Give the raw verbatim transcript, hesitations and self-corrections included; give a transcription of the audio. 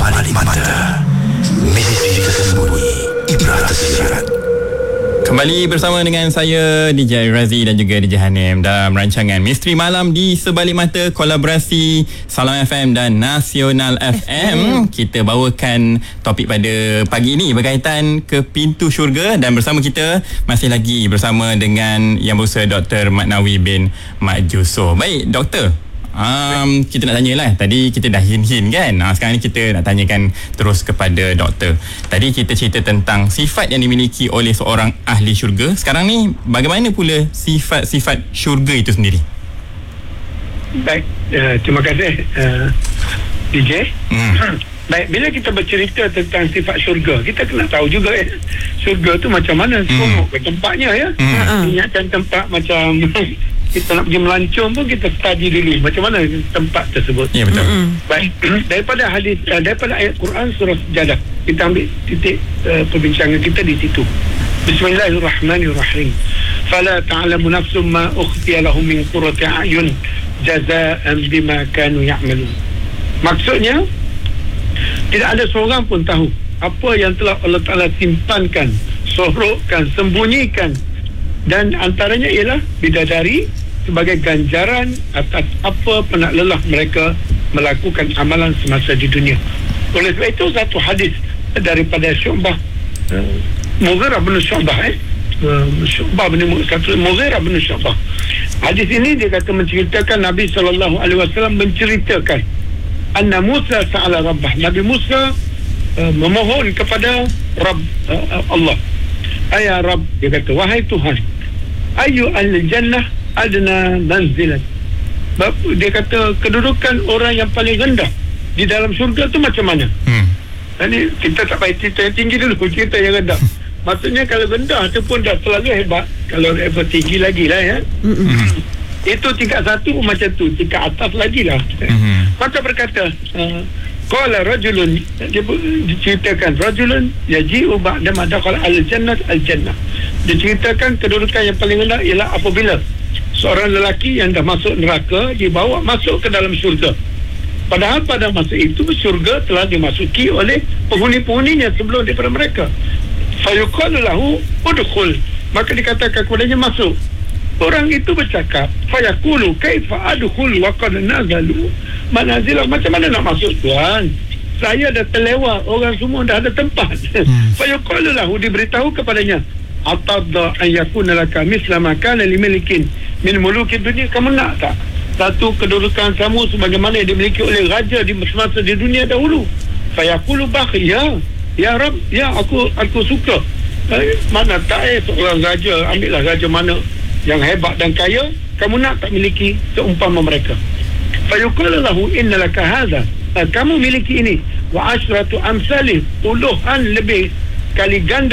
Sebalik Mata, misteri tersembunyi, ibrah tersirat. Kembali bersama dengan saya D J Razi dan juga D J Hanim dalam rancangan Misteri Malam di Sebalik Mata, kolaborasi Salam F M dan Nasional F M. Kita bawakan topik pada pagi ini berkaitan ke pintu syurga, dan bersama kita masih lagi bersama dengan Yang Berusaha Doktor Maknawi bin Mat Jusoh. Baik, Doktor. Um, kita nak tanyalah. Tadi kita dah hin-hin kan. Ha, sekarang ni kita nak tanyakan terus kepada doktor. Tadi kita cerita tentang sifat yang dimiliki oleh seorang ahli syurga. Sekarang ni bagaimana pula sifat-sifat syurga itu sendiri? Baik, uh, terima kasih uh, D J. Hmm. Baik, bila kita bercerita tentang sifat syurga, kita kena tahu juga eh, syurga tu macam mana, hmm. ke tempatnya ya. Hmm. Ingatkan tempat macam kita nak pergi melancong pun kita study dulu macam mana tempat tersebut. Ya, betul. Mm-hmm. Baik, daripada hadis uh, daripada ayat Quran surah Sejadah, kita ambil titik uh, perbincangan kita di situ. Bismillahirrahmanirrahim. Fala ta'lamu nafsum ma ukhfiya lahum min qurrati a'yun jazaa'an bima kanu ya'malun. Maksudnya, tidak ada seorang pun tahu apa yang telah Allah Ta'ala simpankan, sorokkan, sembunyikan, dan antaranya ialah bidadari sebagai ganjaran atas apa penat lelah mereka melakukan amalan semasa di dunia. Oleh sebab itu, satu hadis daripada Syu'bah, uh, Mughirah bin Syu'bah eh? uh, Syu'bah bin Mughirah bin Syu'bah. Hadis ini dia kata menceritakan Nabi sallallahu alaihi wasallam menceritakan anna Musa sa'ala Rabbah. Nabi Musa uh, memohon kepada Rabb uh, Allah. Ayah Rabb, dia kata, wahai Tuhan, ayu al-jannah adna manzilan. Dia kata kedudukan orang yang paling rendah di dalam syurga tu macam mana? Hmm. Jadi kita tak payah cerita yang tinggi dulu, cerita yang rendah. Maksudnya kalau rendah tu pun dah terlalu hebat, kalau level tinggi lagi lah ya. Hmm. Itu tingkat satu pun macam tu, tingkat atas lagi lah. Hmm. Maka berkata, qala rajulun, dia diceritakan rajulun yaji'u ba'da ma dakhala al-jannah al-jannah. Diceritakan kedudukan yang paling rendah ialah apabila seorang lelaki yang dah masuk neraka dibawa masuk ke dalam syurga. Padahal pada masa itu syurga telah dimasuki oleh penghuni-penghuninya sebelum daripada mereka. Fayuqalu lahu udkhul, maka dikatakan kepadanya masuk. Orang itu bercakap, fayaqulu kaifa adkhul wa qad nazalu manazilah. Macam mana nak masuk Tuhan? Saya dah terlewat, orang semua dah ada tempat. hmm. Fayuqalu lahu, diberitahu kepadanya, atadda an yakuna laka misla ma kana limalikin min muluki dunia. Kamu nak tak satu kedudukan kamu sebagaimana yang dimiliki oleh raja di semasa di dunia dahulu? Fayaqulu bakhi, ya ya Rabb, ya aku aku suka. Eh, mana tak eh seorang raja, ambillah raja mana yang hebat dan kaya, kamu nak tak miliki seumpama mereka? Fayuqalu lahu inna laka hadha, kamu miliki ini, wa ashratu amsalih, puluhan lebih kali ganda